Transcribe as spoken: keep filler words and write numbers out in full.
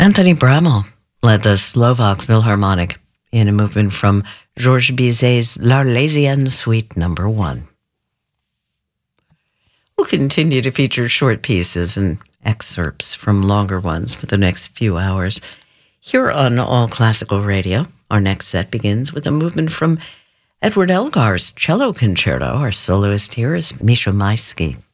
Anthony Bramall led the Slovak Philharmonic in a movement from Georges Bizet's L'Arlésienne Suite Number One. We'll continue to feature short pieces and excerpts from longer ones for the next few hours. Here on All Classical Radio, our next set begins with a movement from Edward Elgar's Cello Concerto. Our soloist here is Misha Maisky.